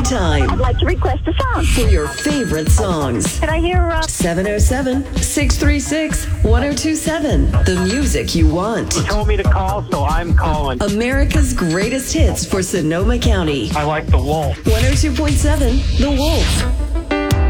time I'd like to request a song. for your favorite songs. Can I hear 707-636-1027. The music you want. Told me to call, so I'm calling. America's greatest hits for Sonoma County. I like the Wolf. 102.7 The Wolf.